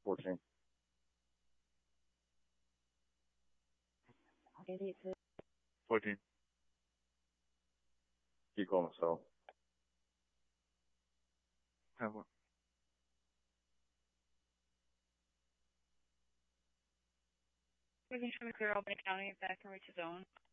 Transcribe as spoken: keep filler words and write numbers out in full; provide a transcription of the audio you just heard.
fourteen. fourteen. Keep calling myself. Have one. We can try to clear Albany County if that can reach his own.